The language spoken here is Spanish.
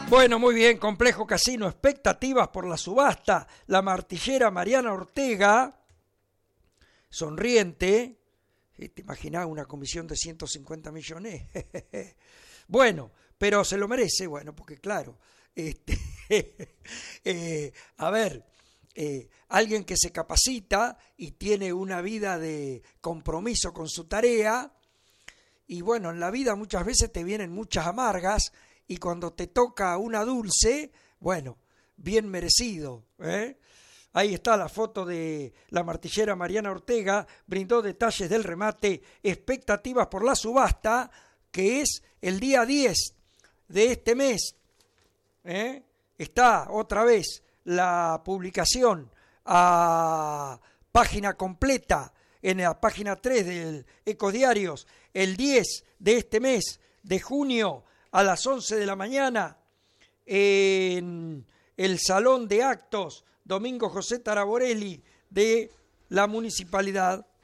Bueno, muy bien, Complejo Casino, expectativas por la subasta. La martillera Mariana Ortega, sonriente, ¿te imaginás una comisión de 150 millones? Bueno, pero se lo merece, bueno, porque claro, a ver, alguien que se capacita y tiene una vida de compromiso con su tarea, y bueno, en la vida muchas veces te vienen muchas amargas, y cuando te toca una dulce, bueno, bien merecido, ¿eh? Ahí está la foto de la martillera Mariana Ortega, brindó detalles del remate, expectativas por la subasta, que es el día 10 de este mes. Está otra vez la publicación a página completa en la página 3 del Ecodiarios, el 10 de este mes de junio, a las 11 de la mañana, en el Salón de Actos Domingo José Taraborelli de la Municipalidad